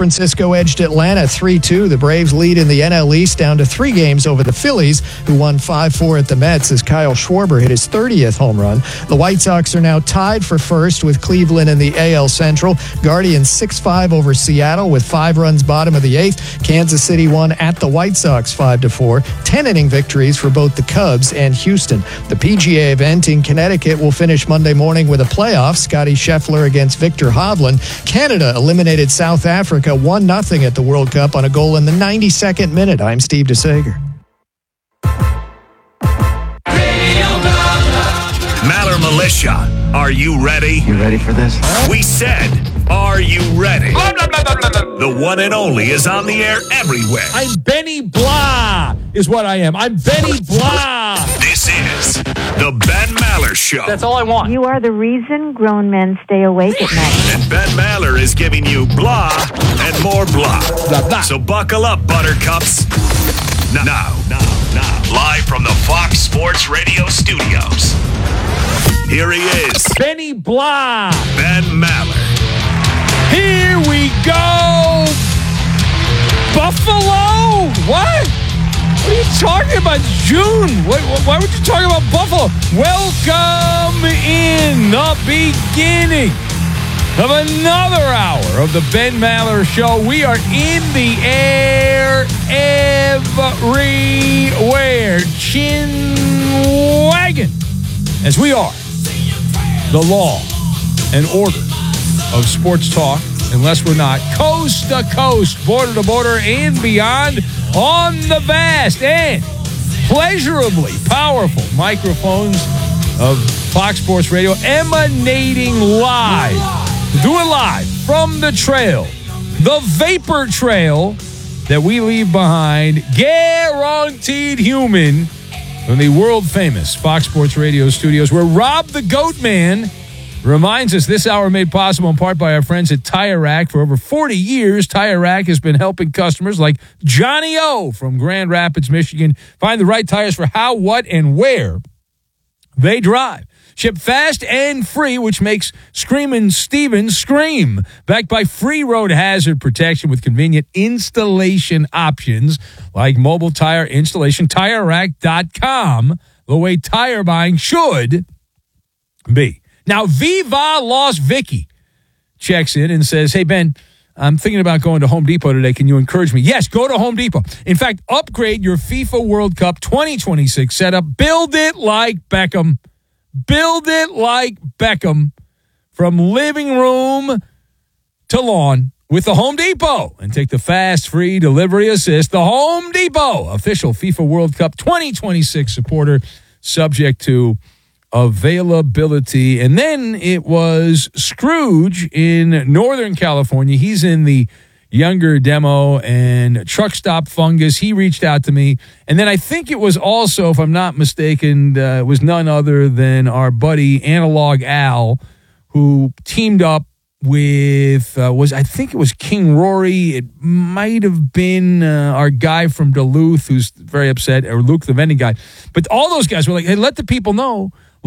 Francisco edged Atlanta 3-2. The Braves lead in the NL East down to 3 games over the Phillies, who won 5-4 at the Mets as Kyle Schwarber hit his 30th home run. The White Sox are now tied for first with Cleveland in the AL Central. Guardians 6-5 over Seattle with 5 runs bottom of the 8th. Kansas City won at the White Sox 5-4. 10-inning victories for both the Cubs and Houston. The PGA event in Connecticut will finish Monday morning with a playoff. Scotty Scheffler against Victor Hovland. Canada eliminated South Africa 1-0 at the World Cup on a goal in the 92nd minute. I'm Steve DeSager. Maller Militia, are you ready? You ready for this? We said, are you ready? The one and only is on the air everywhere. I'm Benny Blah is what I am. I'm Benny Blah. This is the Ben Maller Show. That's all I want. You are the reason grown men stay awake at night. And Ben Maller is giving you blah and more blah. Blah, blah. So buckle up, buttercups. Now, live from the Fox Sports Radio studios. Here he is, Benny Blah. Ben Maller. Here we go. Buffalo? What? What are you talking about? June? Why would you talk about Buffalo? Welcome in the beginning of another hour of the Ben Maller Show. We are in the air everywhere. Chin wagon. As we are the law and order of sports talk, unless we're not, coast to coast, border to border, and beyond on the vast and pleasurably powerful microphones of Fox Sports Radio, emanating live. Do it live from the trail, the vapor trail that we leave behind, guaranteed human, from the world-famous Fox Sports Radio studios, where Rob the Goat Man reminds us this hour made possible in part by our friends at Tire Rack. For over 40 years, Tire Rack has been helping customers like Johnny O from Grand Rapids, Michigan, find the right tires for how, what, and where they drive. Ship fast and free, which makes Screamin' Steven scream. Backed by free road hazard protection with convenient installation options like mobile tire installation. TireRack.com, the way tire buying should be. Now, Viva Las Vicky checks in and says, hey, Ben, I'm thinking about going to Home Depot today. Can you encourage me? Yes, go to Home Depot. In fact, upgrade your FIFA World Cup 2026 setup. Build it like Beckham. Build it like Beckham, from living room to lawn with the Home Depot, and take the fast, free delivery assist. The Home Depot, official FIFA World Cup 2026 supporter, subject to availability. And then it was Scrooge in Northern California. He's in the Younger demo and Truck Stop Fungus. He reached out to me. And then I think it was also, if I'm not mistaken, it was none other than our buddy Analog Al, who teamed up with, I think it was King Rory. It might have been our guy from Duluth who's very upset, or Luke, the vending guy. But all those guys were like, hey, let the people know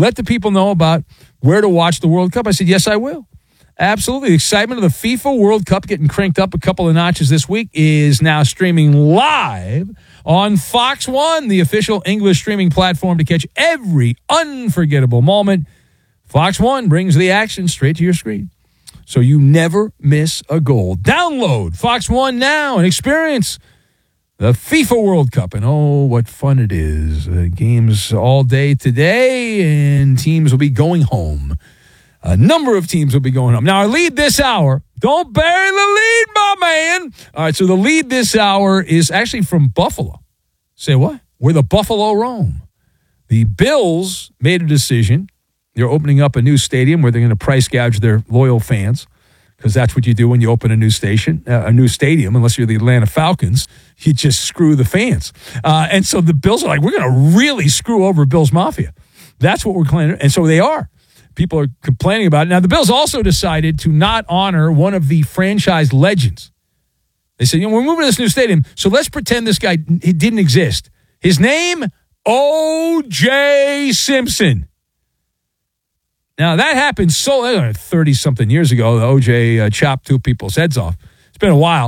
about where to watch the World Cup. I said, yes, I will. Absolutely. The excitement of the FIFA World Cup getting cranked up a couple of notches this week is now streaming live on Fox One, the official English streaming platform to catch every unforgettable moment. Fox One brings the action straight to your screen, so you never miss a goal. Download Fox One now and experience the FIFA World Cup. And oh, what fun it is. Games all day today, and teams will be going home. A number of teams will be going home. Now, our lead this hour, don't bury the lead, my man. All right, so the lead this hour is actually from Buffalo. Say what? Where the Buffalo roam. The Bills made a decision. They're opening up a new stadium where they're going to price gouge their loyal fans, because that's what you do when you open a new stadium, unless you're the Atlanta Falcons. You just screw the fans. And so the Bills are like, we're going to really screw over Bills Mafia. That's what we're claiming. And so they are. People are complaining about it. Now, the Bills also decided to not honor one of the franchise legends. They said, we're moving to this new stadium, so let's pretend this guy didn't exist. His name, O.J. Simpson. Now, that happened 30-something years ago. O.J. chopped two people's heads off. It's been a while.